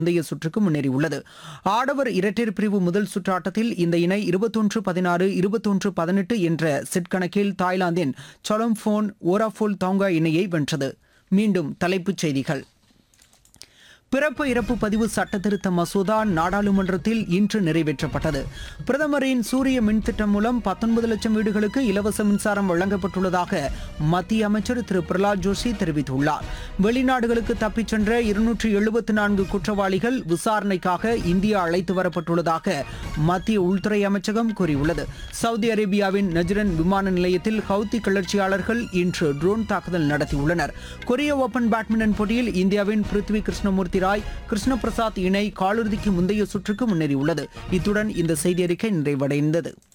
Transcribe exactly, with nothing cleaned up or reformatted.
முந்தைய சுற்றுக்கு முன்னேறியுள்ளது. ஆடவர் இரட்டையர் பிரிவு முதல் சுற்று ஆட்டத்தில் இந்த இணை இருபத்தொன்று பதினாறு இருபத்தொன்று பதினெட்டு என்ற செட் கணக்கில் தாய்லாந்தின் சொலம்ஃபோன் ஓராஃபோல் தாங்கா இணையை வென்றது. மீண்டும் தலைப்புச் செய்திகள். பிறப்பு இறப்பு பதிவு சட்டத்திருத்த மசோதா நாடாளுமன்றத்தில் இன்று நிறைவேற்றப்பட்டது. பிரதமரின் சூரிய மின் திட்டம் மூலம் பத்தொன்பது லட்சம் வீடுகளுக்கு இலவச மின்சாரம் வழங்கப்பட்டுள்ளதாக மத்திய அமைச்சர் திரு பிரகலாத் ஜோஷி தெரிவித்துள்ளார். வெளிநாடுகளுக்கு தப்பிச் சென்ற இருநூற்று எழுபத்தி நான்கு குற்றவாளிகள் விசாரணைக்காக இந்தியா அழைத்து வரப்பட்டுள்ளதாக மத்திய உள்துறை அமைச்சகம் கூறியுள்ளது. சவுதி அரேபியாவின் நஜ்ரன் விமான நிலையத்தில் ஹவுத்தி கிளர்ச்சியாளர்கள் இன்று ட்ரோன் தாக்குதல் நடத்தியுள்ளனர். கொரிய ஓபன் பேட்மிண்டன் போட்டியில் இந்தியாவின் பிருத்வி கிருஷ்ணமூர்த்தி ராய் கிருஷ்ண பிரசாத் இணை காலிறுதிக்கு முந்தைய சுற்றுக்கு முன்னேறியுள்ளது. இத்துடன் இந்த செய்தி அறிக்கை நிறைவடைந்தது.